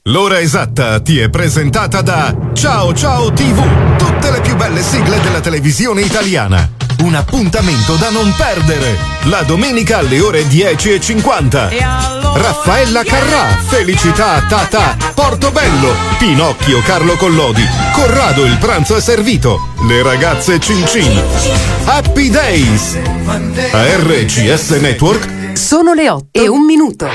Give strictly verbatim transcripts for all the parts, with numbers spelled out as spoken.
L'ora esatta ti è presentata da Ciao Ciao tivù, tutte le più belle sigle della televisione italiana. Un appuntamento da non perdere. La domenica alle ore dieci e cinquanta. Raffaella Carrà, Felicità Tata, Portobello, Pinocchio Carlo Collodi, Corrado il pranzo è servito, le ragazze Cin Cin. Happy Days. A R C S Network. Sono le otto e un minuto.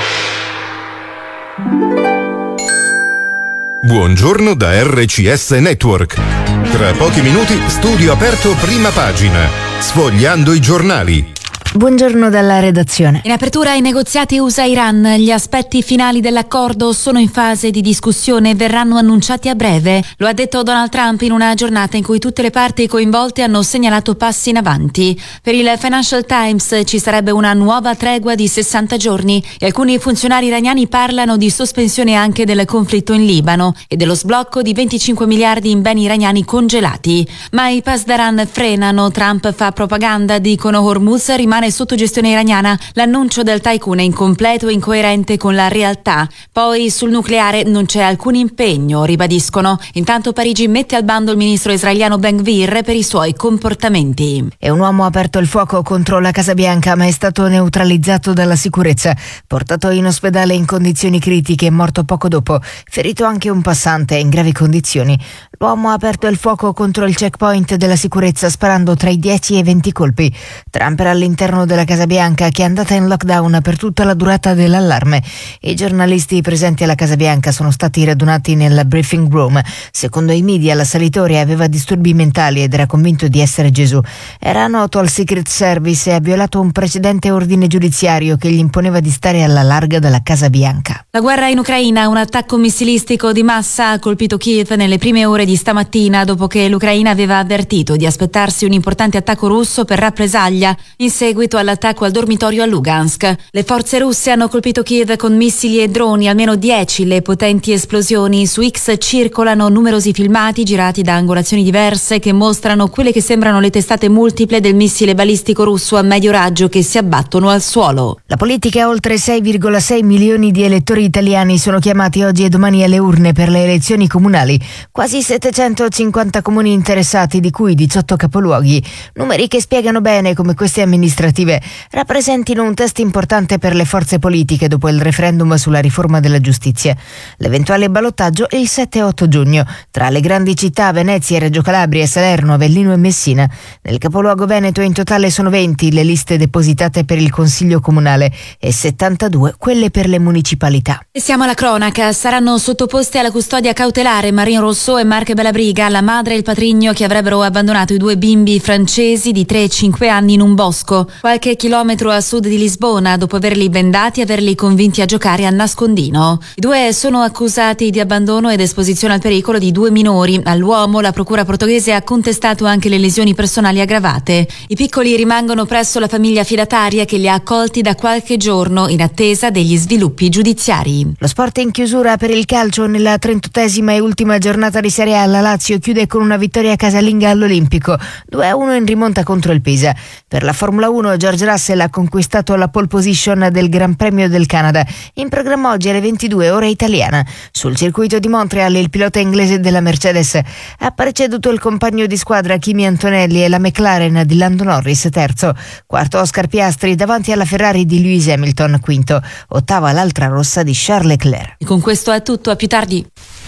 Buongiorno da R C S Network. Tra pochi minuti studio aperto prima pagina, sfogliando i giornali. Buongiorno dalla redazione. In apertura ai negoziati U S A-Iran, gli aspetti finali dell'accordo sono in fase di discussione e verranno annunciati a breve. Lo ha detto Donald Trump in una giornata in cui tutte le parti coinvolte hanno segnalato passi in avanti. Per il Financial Times ci sarebbe una nuova tregua di sessanta giorni e alcuni funzionari iraniani parlano di sospensione anche del conflitto in Libano e dello sblocco di venticinque miliardi in beni iraniani congelati. Ma i Pasdaran frenano, Trump fa propaganda, dicono Hormuz rimane sotto gestione iraniana, l'annuncio del tycoon è incompleto e incoerente con la realtà. Poi sul nucleare non c'è alcun impegno, ribadiscono. Intanto Parigi mette al bando il ministro israeliano Ben-Gvir per i suoi comportamenti. E un uomo ha aperto il fuoco contro la Casa Bianca ma è stato neutralizzato dalla sicurezza. Portato in ospedale in condizioni critiche e morto poco dopo. Ferito anche un passante in gravi condizioni. L'uomo ha aperto il fuoco contro il checkpoint della sicurezza sparando tra i dieci e i venti colpi. Trump era all'interno della Casa Bianca che è andata in lockdown per tutta la durata dell'allarme. I giornalisti presenti alla Casa Bianca sono stati radunati nel briefing room. Secondo i media l'assalitore aveva disturbi mentali ed era convinto di essere Gesù. Era noto al Secret Service e ha violato un precedente ordine giudiziario che gli imponeva di stare alla larga dalla Casa Bianca. La guerra in Ucraina, un attacco missilistico di massa ha colpito Kiev nelle prime ore di stamattina dopo che l'Ucraina aveva avvertito di aspettarsi un importante attacco russo per rappresaglia in seguito all'attacco al dormitorio a Lugansk. Le forze russe hanno colpito Kiev con missili e droni, almeno dieci le potenti esplosioni. Su X circolano numerosi filmati girati da angolazioni diverse che mostrano quelle che sembrano le testate multiple del missile balistico russo a medio raggio che si abbattono al suolo. La politica, oltre sei virgola sei milioni di elettori italiani sono chiamati oggi e domani alle urne per le elezioni comunali. Quasi settecentocinquanta comuni interessati, di cui diciotto capoluoghi. Numeri che spiegano bene come queste amministrative rappresentino un test importante per le forze politiche dopo il referendum sulla riforma della giustizia. L'eventuale ballottaggio è il sette e otto giugno tra le grandi città Venezia, Reggio Calabria, Salerno, Avellino e Messina. Nel capoluogo veneto in totale sono venti le liste depositate per il Consiglio Comunale e settantadue quelle per le municipalità. E siamo alla cronaca. Saranno sottoposte alla custodia cautelare Marine Rousseau e Marc Bellabriga, la madre e il patrigno che avrebbero abbandonato i due bimbi francesi di tre e cinque anni in un bosco qualche chilometro a sud di Lisbona dopo averli bendati e averli convinti a giocare a nascondino. I due sono accusati di abbandono ed esposizione al pericolo di due minori. All'uomo la procura portoghese ha contestato anche le lesioni personali aggravate. I piccoli rimangono presso la famiglia affidataria che li ha accolti da qualche giorno in attesa degli sviluppi giudiziari. Lo sport in chiusura per il calcio. Nella trentottesima e ultima giornata di Serie A la Lazio chiude con una vittoria casalinga all'Olimpico, due a uno in rimonta contro il Pisa. Per la Formula uno George Russell ha conquistato la pole position del Gran Premio del Canada, in programma oggi alle ventidue ora italiana. Sul circuito di Montreal il pilota inglese della Mercedes ha preceduto il compagno di squadra Kimi Antonelli e la McLaren di Lando Norris terzo, quarto Oscar Piastri davanti alla Ferrari di Lewis Hamilton quinto, ottava l'altra rossa di Charles Leclerc. E con questo è tutto, a più tardi.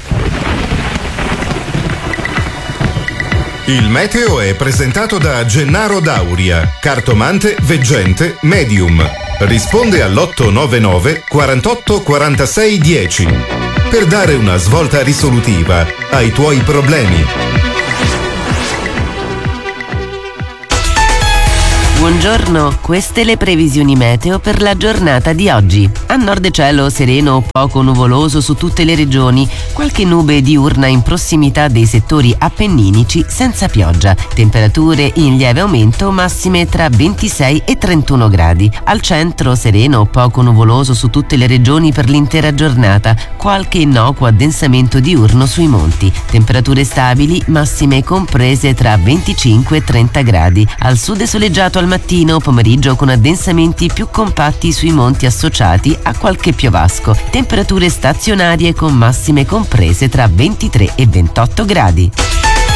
Il meteo è presentato da Gennaro Dauria, cartomante, veggente, medium. Risponde all'otto nove nove quarantotto quarantasei dieci per dare una svolta risolutiva ai tuoi problemi. Buongiorno, queste le previsioni meteo per la giornata di oggi. A nord cielo sereno o poco nuvoloso su tutte le regioni, qualche nube diurna in prossimità dei settori appenninici senza pioggia. Temperature in lieve aumento, massime tra ventisei e trentuno gradi. Al centro sereno o poco nuvoloso su tutte le regioni per l'intera giornata, qualche innocuo addensamento diurno sui monti. Temperature stabili, massime comprese tra venticinque e trenta gradi. Al sud è soleggiato al mattino o pomeriggio con addensamenti più compatti sui monti associati a qualche piovasco. Temperature stazionarie con massime comprese tra ventitré e ventotto gradi.